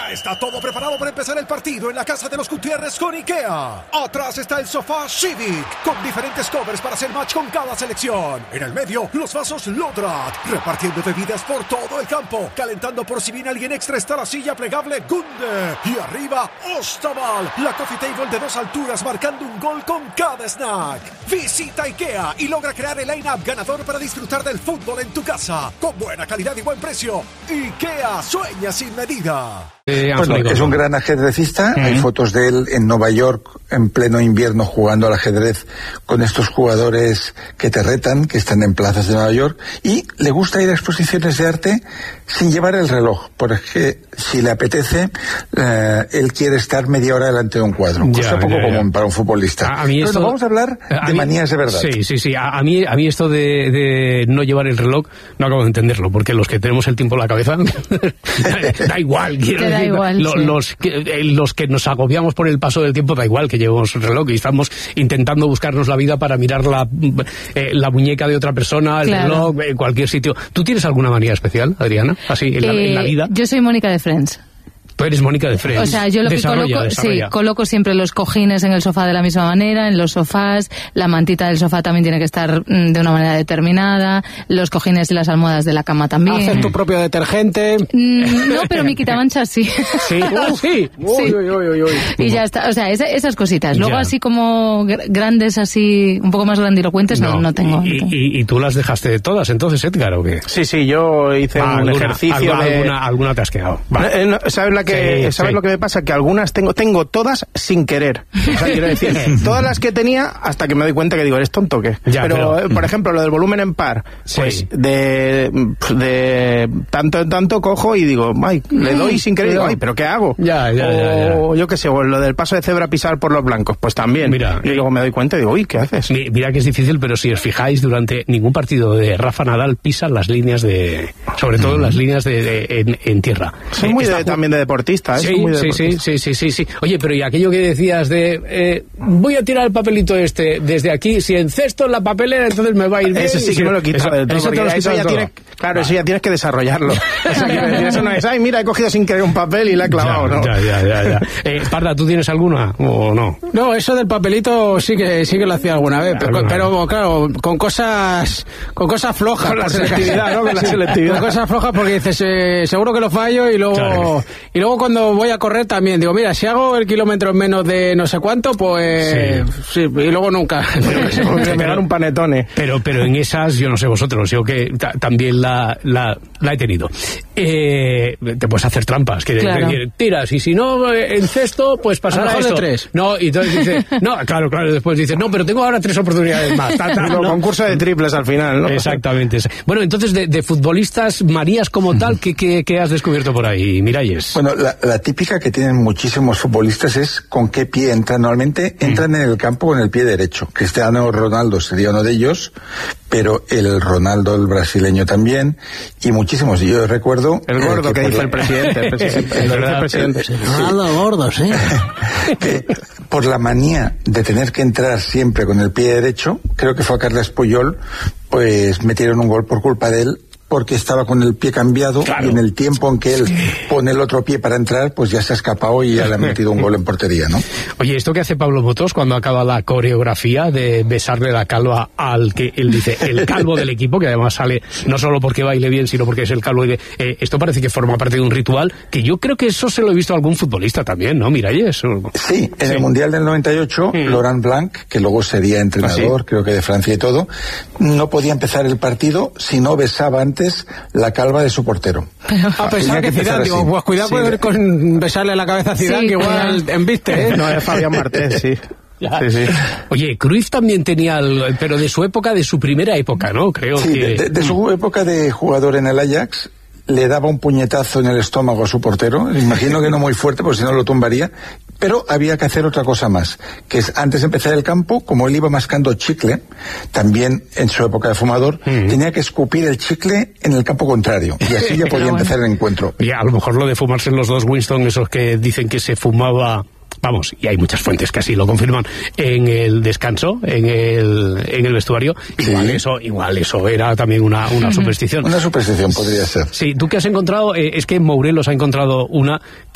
Ya está todo preparado para empezar el partido en la casa de los Gutiérrez con IKEA. Atrás está el sofá Civic, con diferentes covers para hacer match con cada selección. En el medio, los vasos Lodrat, repartiendo bebidas por todo el campo. Calentando por si viene alguien extra está la silla plegable Gunde. Y arriba, Ostaval, la coffee table de 2 alturas marcando un gol con cada snack. Visita IKEA y logra crear el line-up ganador para disfrutar del fútbol en tu casa. Con buena calidad y buen precio. IKEA, sueña sin medida. Bueno, es un gran ajedrecista. Hay fotos de él en Nueva York en pleno invierno jugando al ajedrez con estos jugadores que te retan, que están en plazas de Nueva York, y le gusta ir a exposiciones de arte sin llevar el reloj, porque si le apetece, él quiere estar media hora delante de un cuadro. Cuesta poco común para un futbolista. Pero nos vamos a hablar de manías de verdad. Sí. A mí esto de no llevar el reloj no acabo de entenderlo, porque los que tenemos el tiempo en la cabeza da igual, da igual, los que nos agobiamos por el paso del tiempo, da igual que llevemos reloj y estamos intentando buscarnos la vida para mirar la muñeca de otra persona, el reloj, en cualquier sitio. ¿Tú tienes alguna manía especial, Adriana? Así, en la vida. Yo soy Mónica de Friends. Tú eres Mónica de Friends. O sea, yo lo que coloco siempre los cojines en el sofá de la misma manera, en los sofás, la mantita del sofá también tiene que estar de una manera determinada, los cojines y las almohadas de la cama también. ¿Haces tu propio detergente? No, pero mi quitamanchas sí. ¿Sí? Sí. Uy. Y ya está, o sea, esas cositas. Luego así como grandes, así, un poco más grandilocuentes, no tengo. ¿Y tú las dejaste de todas entonces, Edgar, o qué? Sí, yo hice un ejercicio alguna te has quedado. ¿Sabes lo que me pasa? Que algunas tengo todas sin querer. O sea, quiero decir, todas las que tenía hasta que me doy cuenta que digo, ¿eres tonto o qué? Pero, por ejemplo, lo del volumen en par, pues de tanto en tanto cojo y digo, ay, le doy sin querer y digo, ay, ¿pero qué hago? O yo qué sé, o lo del paso de cebra pisar por los blancos, pues también. Y luego me doy cuenta y digo, uy, ¿qué haces? Mira que es difícil, pero si os fijáis, durante ningún partido de Rafa Nadal pisa las líneas sobre todo las líneas en tierra. Soy muy también de deportista, Sí. Oye, pero y aquello que decías de voy a tirar el papelito desde aquí, si encesto en la papelera, entonces me va a ir bien. Eso sí que me lo he quitado del todo. Eso ya tienes que desarrollarlo. Eso no es, ay, mira, he cogido sin querer un papel y la he clavado, ¿no? Ya. Parda, ¿tú tienes alguna o no? No, eso del papelito sí que lo hacía alguna vez, pero claro, con cosas flojas. Con la selectividad, ¿no? Con cosas flojas porque dices, seguro que lo fallo y luego cuando voy a correr también digo, mira, si hago el kilómetro en menos de no sé cuánto, pues sí y luego nunca. Me pegar un panetone. Pero en esas, yo no sé vosotros, yo que también la he tenido. Te puedes hacer trampas, que tiras y si no encesto, pues pasará esto. De 3. No, y entonces dices, no, claro, después dices, no, pero tengo ahora 3 oportunidades más. Concurso de triples al final, ¿no? Exactamente. Bueno, entonces de futbolistas, manías como tal, ¿qué has descubierto por ahí, Miralles? Bueno, la típica que tienen muchísimos futbolistas es con qué pie entran. Normalmente entran en el campo con el pie derecho. Cristiano Ronaldo sería uno de ellos, pero el Ronaldo, el brasileño también, y muchísimos. Yo recuerdo... El gordo que dice el presidente. Ronaldo gordo, sí. Que por la manía de tener que entrar siempre con el pie derecho, creo que fue a Carles Puyol, pues metieron un gol por culpa de él, porque estaba con el pie cambiado y en el tiempo en que él pone el otro pie para entrar, pues ya se ha escapado y ya le ha metido un gol en portería, ¿no? Oye, esto que hace Pablo Motos cuando acaba la coreografía de besarle la calva al que él dice, el calvo del equipo, que además sale no solo porque baile bien, sino porque es el calvo. Esto parece que forma parte de un ritual, que yo creo que eso se lo he visto a algún futbolista también, ¿no, Miralles? Sí, en el Mundial del 98, Laurent Blanc, que luego sería entrenador, creo que de Francia y todo, no podía empezar el partido si no besaba antes la calva de su portero. A pesar que Zidane, digo, pues cuidado con besarle la cabeza a Zidane, que igual embiste, ¿eh? No, es Fabián Martés, sí. Sí. Oye, Cruyff también tenía, pero de su época, de su primera época, ¿no? Creo que... de su época de jugador en el Ajax, le daba un puñetazo en el estómago a su portero. Imagino que no muy fuerte, porque si no lo tumbaría. Pero había que hacer otra cosa más, que es, antes de empezar el campo, como él iba mascando chicle, también en su época de fumador, tenía que escupir el chicle en el campo contrario, y así ya podía empezar el encuentro. Y a lo mejor lo de fumarse en los dos Winston, esos que dicen que se fumaba... Vamos, y hay muchas fuentes que así lo confirman, en el descanso, en el vestuario, igual eso era también una superstición. Una superstición podría ser. Sí, tú que has encontrado, es que Mourelos ha encontrado una